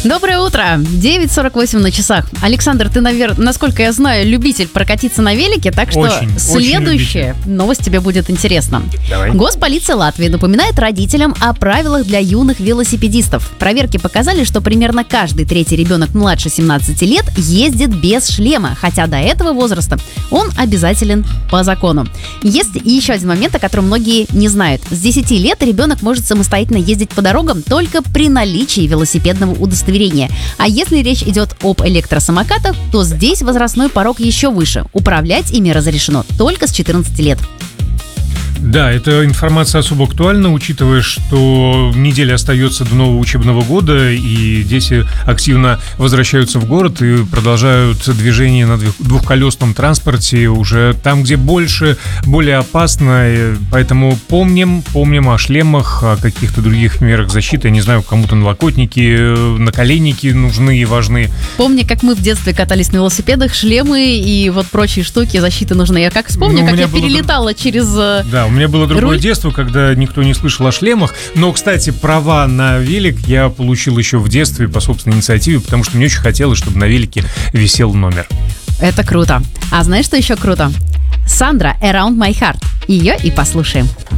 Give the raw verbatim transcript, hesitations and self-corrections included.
Доброе утро! девять сорок восемь на часах. Александр, ты, наверное, насколько я знаю, любитель прокатиться на велике, так что Очень, следующая очень новость тебе будет интересна. Давай. Госполиция Латвии напоминает родителям о правилах для юных велосипедистов. Проверки показали, что примерно каждый третий ребенок младше семнадцати лет ездит без шлема, хотя до этого возраста он обязателен по закону. Есть и еще один момент, о котором многие не знают. С десяти лет ребенок может самостоятельно ездить по дорогам только при наличии велосипедного удостоверения. А если речь идет об электросамокатах, то здесь возрастной порог еще выше. Управлять ими разрешено только с четырнадцати лет. Да, эта информация особо актуальна, учитывая, что неделя остается до нового учебного года, и дети активно возвращаются в город и продолжают движение на двухколесном транспорте уже там, где больше, более опасно. Поэтому помним, помним о шлемах, о каких-то других мерах защиты. Я не знаю, кому-то налокотники, наколенники нужны и важны. Помни, как мы в детстве катались на велосипедах, шлемы и вот прочие штуки защиты нужны. Я как вспомню, Ну, у как меня я было перелетала через... Да, у меня было другое Руль? детство, когда никто не слышал о шлемах. Но, кстати, права на велик я получил еще в детстве по собственной инициативе, потому что мне очень хотелось, чтобы на велике висел номер. Это круто. А знаешь, что еще круто? Сандра, Around My Heart. Ее и послушаем.